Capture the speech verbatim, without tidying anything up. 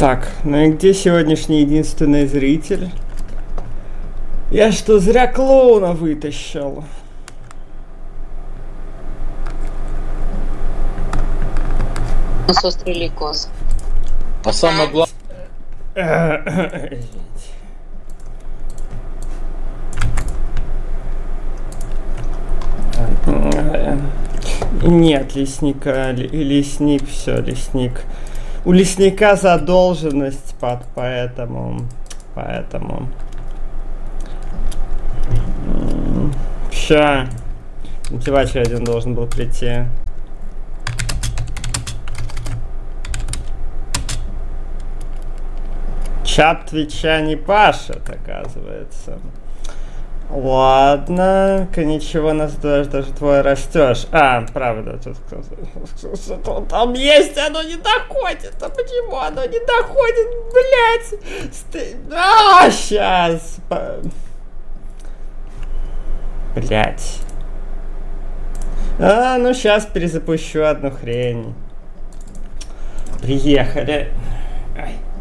Так, ну и где сегодняшний единственный зритель? Я что, зря клоуна вытащил? Насострили коз. А самое главное... Нет, лесника, лесник, все, лесник. У лесника задолженность, под, поэтому, поэтому. Ща. Мотивач один должен был прийти. Чат Твича не пашет, оказывается. Ладно, ничего, нас даже, даже твой растешь. А, правда, что там есть, оно не доходит. А почему оно не доходит, блять? А, сейчас. Блять. А, ну сейчас перезапущу одну хрень. Приехали. Ай.